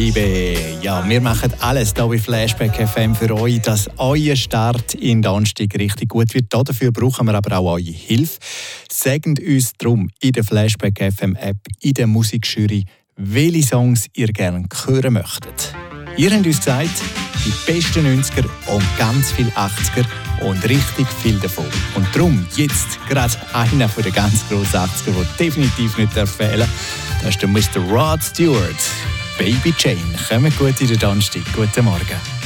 Liebe. Ja, wir machen alles hier bei Flashback FM für euch, dass euer Start in den Anstieg richtig gut wird. Dafür brauchen wir aber auch eure Hilfe. Sagt uns darum in der Flashback FM App, in der Musikjury, welche Songs ihr gerne hören möchtet. Ihr habt uns gesagt, die besten 90er und ganz viele 80er und richtig viel davon. Und darum jetzt gerade einer von den ganz grossen 80er, der definitiv nicht fehlen darf. Das ist der Mr. Rod Stewart. Baby Jane. Kommt gut in den Donnerstag. Guten Morgen.